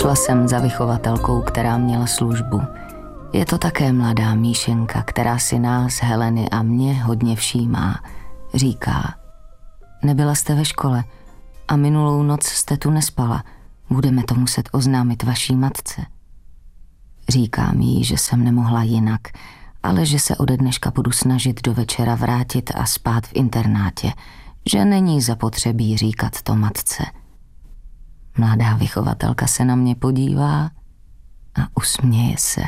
Šla jsem za vychovatelkou, která měla službu. Je to také mladá Míšenka, která si nás, Heleny a mě hodně všímá. Říká: nebyla jste ve škole a minulou noc jste tu nespala. Budeme to muset oznámit vaší matce. Říkám jí, že jsem nemohla jinak, ale že se ode dneška budu snažit do večera vrátit a spát v internátě, že není zapotřebí říkat to matce. Mladá vychovatelka se na mě podívá a usměje se.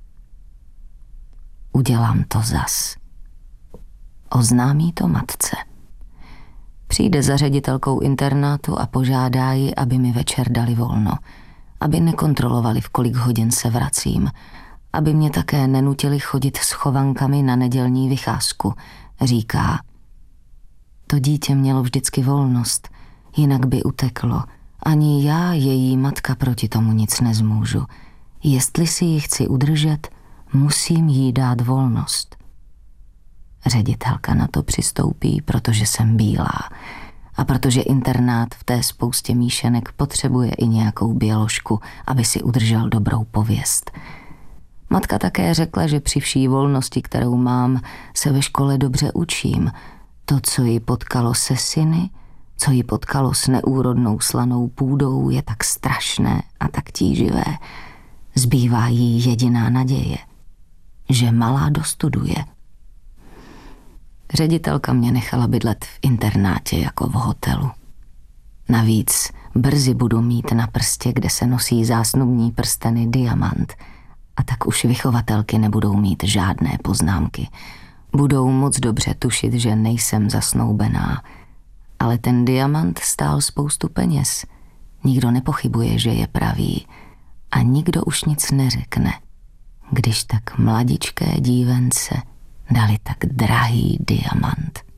Udělám to zas. Oznámí to matce. Přijde za ředitelkou internátu a požádá ji, aby mi večer dali volno, aby nekontrolovali, v kolik hodin se vracím, aby mě také nenutili chodit s chovankami na nedělní vycházku. Říká: to dítě mělo vždycky volnost, jinak by uteklo. Ani já, její matka, proti tomu nic nezmůžu. Jestli si ji chci udržet, musím jí dát volnost. Ředitelka na to přistoupí, protože jsem bílá a protože internát v té spoustě míšenek potřebuje i nějakou běložku, aby si udržel dobrou pověst. Matka také řekla, že při vší volnosti, kterou mám, se ve škole dobře učím. To, co ji potkalo se syny, co ji potkalo s neúrodnou slanou půdou, je tak strašné a tak tíživé. Zbývá jí jediná naděje, že malá dostuduje. Ředitelka mě nechala bydlet v internátě jako v hotelu. Navíc brzy budu mít na prstě, kde se nosí zásnubní prsteny, diamant. A tak už vychovatelky nebudou mít žádné poznámky. Budou moc dobře tušit, že nejsem zasnoubená. Ale ten diamant stál spoustu peněz. Nikdo nepochybuje, že je pravý. A nikdo už nic neřekne, když tak mladičké dívence dali tak drahý diamant.